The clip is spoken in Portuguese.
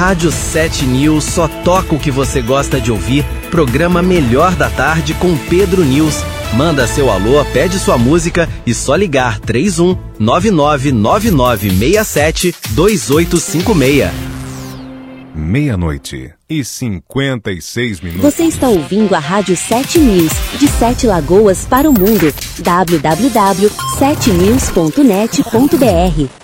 Rádio 7 News só toca o que você gosta de ouvir. Programa Melhor da Tarde com Pedro News. Manda seu alô, pede sua música e só ligar 31 999967 2856. 00:56. Você está ouvindo a Rádio 7 News, de 7 Lagoas para o mundo. www.7news.net.br